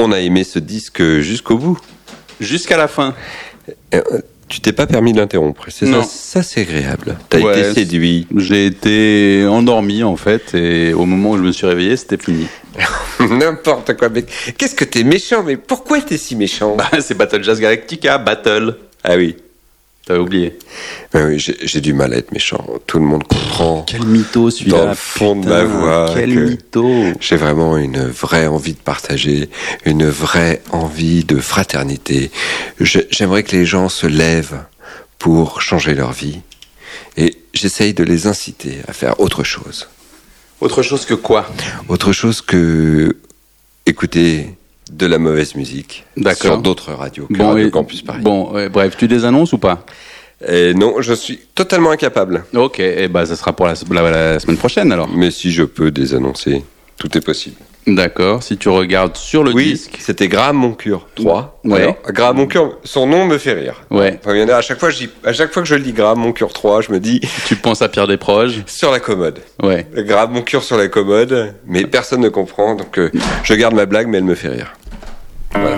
On a aimé ce disque jusqu'au bout. Jusqu'à la fin. Tu t'es pas permis de l'interrompre, c'est Non. ça c'est agréable. T'as Ouais, été séduit. J'ai été endormi en fait, et au moment où je me suis réveillé, c'était fini. N'importe quoi, mec. Qu'est-ce que t'es méchant, mais pourquoi t'es si méchant? Bah, c'est Battle Jazz Galactica, Battle. Ah oui. T'avais oublié. Oui, j'ai du mal à être méchant. Tout le monde comprend. Quel mytho celui-là. Dans le fond de ma voix. Quel mytho. J'ai vraiment une vraie envie de partager, une vraie envie de fraternité. J'aimerais que les gens se lèvent pour changer leur vie. Et j'essaye de les inciter à faire autre chose. Autre chose que quoi? Autre chose que écouter de la mauvaise musique. D'accord. Sur d'autres radios que Bon, Radio et- Campus Paris. Bon, bref, tu désannonces ou pas? Non, je suis totalement incapable. Ok, et bah ça sera pour la semaine prochaine alors. Mais si je peux désannoncer, tout est possible. D'accord, si tu regardes sur le Oui, disque. c'était Graham Moncure 3. Ouais. Alors, Graham Moncure, son nom me fait rire. Ouais. Enfin, il y en a, à chaque fois que je lis Graham Moncure 3, je me dis Tu penses à Pierre Desproges? sur la commode. Ouais. Graham Moncure sur la commode, mais personne ne comprend, donc je garde ma blague, mais elle me fait rire. Voilà.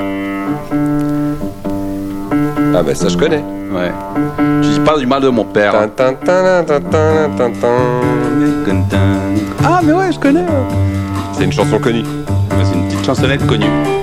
Ah bah ça je connais. Ouais. Tu dis pas du mal de mon père. Tin, tin, tin, tin, tin, tin, tin. Ah mais ouais, je connais. C'est une chanson connue. C'est une petite chansonnette connue.